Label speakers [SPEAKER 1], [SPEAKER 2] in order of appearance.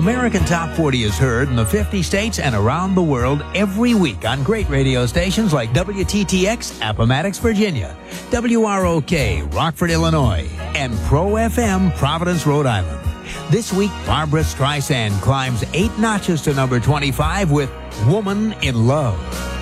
[SPEAKER 1] American Top 40 is heard in the 50 states and around the world every week on great radio stations like WTTX, Appomattox, Virginia, WROK, Rockford, Illinois, and Pro FM, Providence, Rhode Island. This week, Barbra Streisand climbs 8 notches to number 25 with Woman in Love.